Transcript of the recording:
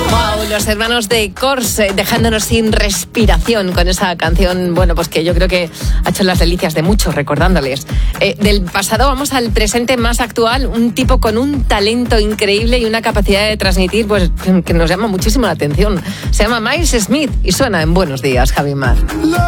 Wow, los hermanos de Corse dejándonos sin respiración con esa canción, bueno, pues que yo creo que ha hecho las delicias de muchos recordándoles. Del pasado vamos al presente más actual, un tipo con un talento increíble y una capacidad de transmitir pues que nos llama muchísimo la atención. Se llama Miles Smith y suena en Buenos Días, Javi Mar.